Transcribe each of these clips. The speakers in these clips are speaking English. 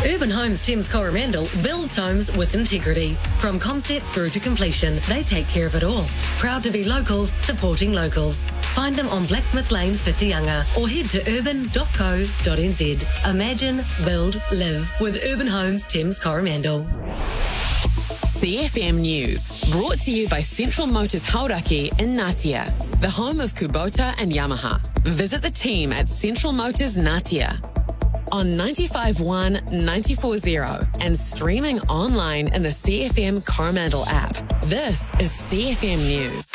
Urban Homes Thames Coromandel builds homes with integrity. From concept through to completion, they take care of it all. Proud to be locals, supporting locals. Find them on Blacksmith Lane, Whitianga, or head to urban.co.nz. Imagine, build, live with Urban Homes Thames Coromandel. CFM News, brought to you by Central Motors Hauraki in Ngatea, the home of Kubota and Yamaha. Visit the team at Central Motors Ngatea on 95.1, 94.0 and streaming online in the CFM Coromandel app. This is CFM News.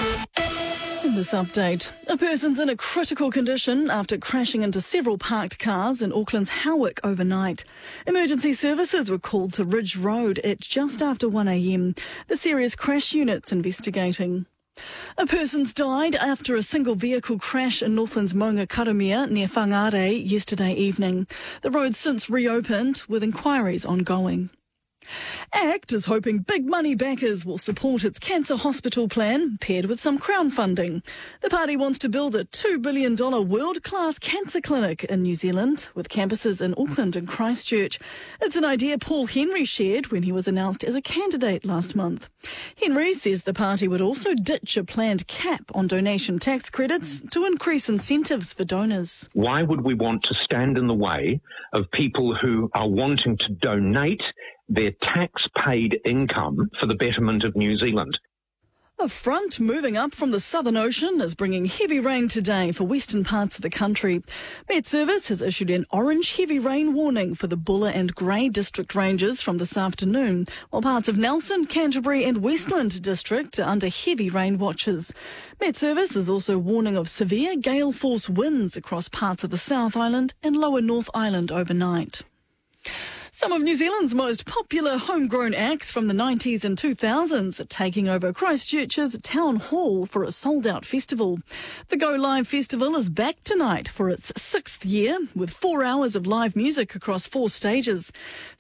In this update, a person's in a critical condition after crashing into several parked cars in Auckland's Howick overnight. Emergency services were called to Ridge Road at just after 1 a.m. The serious crash unit's investigating. A person's died after a single vehicle crash in Northland's Maunga Karamia near Whangare yesterday evening. The road's since reopened with inquiries ongoing. ACT is hoping big money backers will support its cancer hospital plan, paired with some crowdfunding. The party wants to build a $2 billion world-class cancer clinic in New Zealand, with campuses in Auckland and Christchurch. It's an idea Paul Henry shared when he was announced as a candidate last month. Henry says the party would also ditch a planned cap on donation tax credits to increase incentives for donors. Why would we want to stand in the way of people who are wanting to donate their tax-paid income for the betterment of New Zealand? A front moving up from the Southern Ocean is bringing heavy rain today for western parts of the country. Met Service has issued an orange heavy rain warning for the Buller and Grey district ranges from this afternoon, while parts of Nelson, Canterbury and Westland district are under heavy rain watches. Met Service is also warning of severe gale force winds across parts of the South Island and Lower North Island overnight. Some of New Zealand's most popular homegrown acts from the 90s and 2000s are taking over Christchurch's Town Hall for a sold-out festival. The Go Live Festival is back tonight for its 6th year, with 4 hours of live music across 4 stages.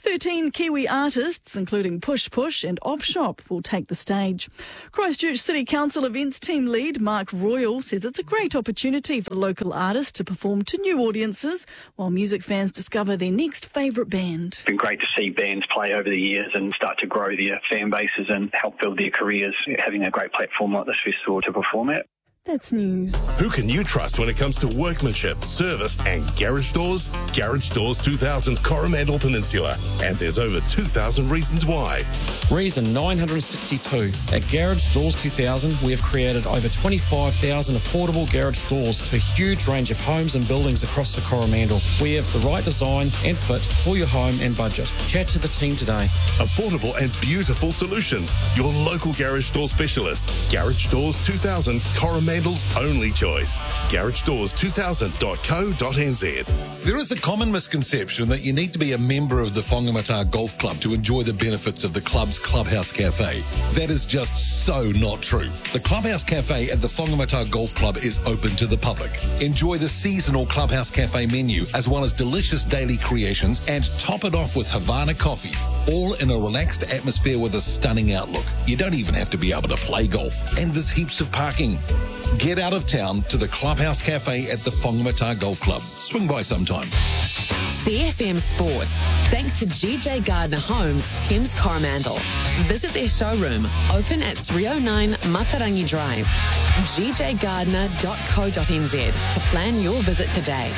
13 Kiwi artists, including Push Push and Op Shop, will take the stage. Christchurch City Council events team lead Mark Royal says it's a great opportunity for local artists to perform to new audiences, while music fans discover their next favourite band. It's been great to see bands play over the years and start to grow their fan bases and help build their careers, having a great platform like this festival to perform at. That's news. Who can you trust when it comes to workmanship, service and garage doors? Garage Doors 2000 Coromandel Peninsula. And there's over 2,000 reasons why. Reason 962. At Garage Doors 2000, we have created over 25,000 affordable garage doors to a huge range of homes and buildings across the Coromandel. We have the right design and fit for your home and budget. Chat to the team today. Affordable and beautiful solutions. Your local garage door specialist. Garage Doors 2000 Coromandel's only choice. GarageDoors2000.co.nz. There is a common misconception that you need to be a member of the Whangamata Golf Club to enjoy the benefits of the club's Clubhouse Cafe. That is just so not true. The Clubhouse Cafe at the Whangamata Golf Club is open to the public. Enjoy the seasonal Clubhouse Cafe menu, as well as delicious daily creations, and top it off with Havana coffee, all in a relaxed atmosphere with a stunning outlook. You don't even have to be able to play golf, and there's heaps of parking. Get out of town to the Clubhouse Cafe at the Whangamata Golf Club. Swing by sometime. CFM Sport, thanks to GJ Gardner Homes, Thames Coromandel. Visit their showroom, open at 309 Matarangi Drive. gjgardner.co.nz to plan your visit today.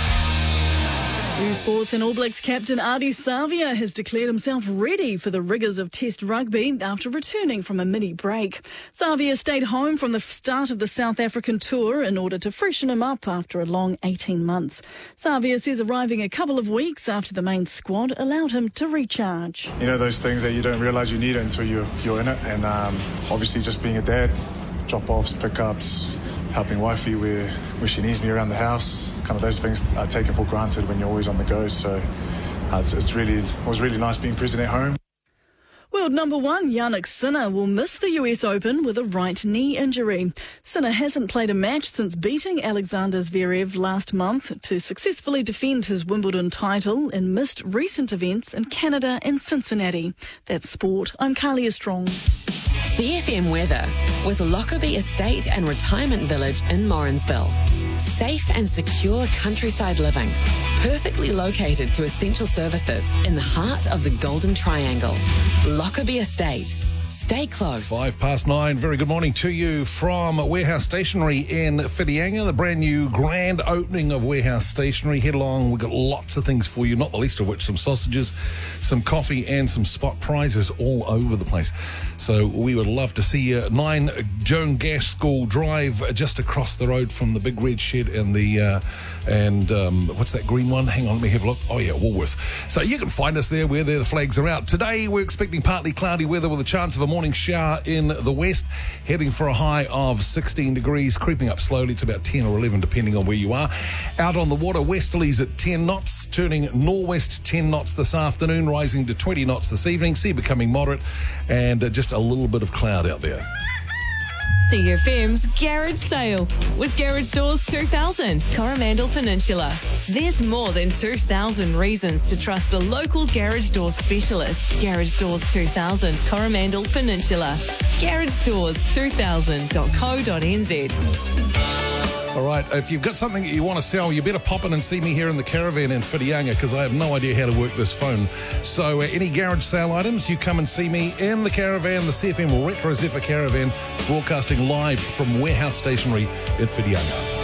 To sports, and All Blacks captain Ardie Savia has declared himself ready for the rigours of Test rugby after returning from a mini break. Savia stayed home from the start of the South African tour in order to freshen him up after a long 18 months. Savia says arriving a couple of weeks after the main squad allowed him to recharge. You know, those things that you don't realise you need it until you're in it, and obviously just being a dad, drop-offs, pickups, helping wifey where she needs me around the house. Kind of those things are taken for granted when you're always on the go. So it was really nice being present at home. World number 1 Jannik Sinner will miss the US Open with a right knee injury. Sinner hasn't played a match since beating Alexander Zverev last month to successfully defend his Wimbledon title and missed recent events in Canada and Cincinnati. That's sport. I'm Carlia Strong. CFM weather with Lockerbie Estate and Retirement Village in Morrinsville. Safe and secure countryside living. Perfectly located to essential services in the heart of the Golden Triangle. Lockerbie Estate. Stay close. 9:05. Very good morning to you from Warehouse Stationery in Whitianga, the brand new grand opening of Warehouse Stationery. Head along, we've got lots of things for you, not the least of which some sausages, some coffee and some spot prizes all over the place. So we would love to see you. 9 Joan Gaskell Drive, just across the road from the big red shed and the what's that green one? Hang on, let me have a look. Oh yeah, Woolworths. So you can find us there where the flags are out. Today we're expecting partly cloudy weather with a chance of a morning shower in the west, heading for a high of 16 degrees, creeping up slowly. It's about 10 or 11 depending on where you are. Out on the water, westerlies at 10 knots, turning northwest 10 knots this afternoon, rising to 20 knots this evening. Sea becoming moderate, and just a little bit of cloud out there. CFM's Garage Sale with Garage Doors 2000, Coromandel Peninsula. There's more than 2,000 reasons to trust the local garage door specialist. Garage Doors 2000, Coromandel Peninsula. GarageDoors2000.co.nz. All right, if you've got something that you want to sell, you better pop in and see me here in the caravan in Whitianga, because I have no idea how to work this phone. So any garage sale items, you come and see me in the caravan, the CFM Retro Zephyr Caravan, broadcasting live from Warehouse Stationery in Whitianga.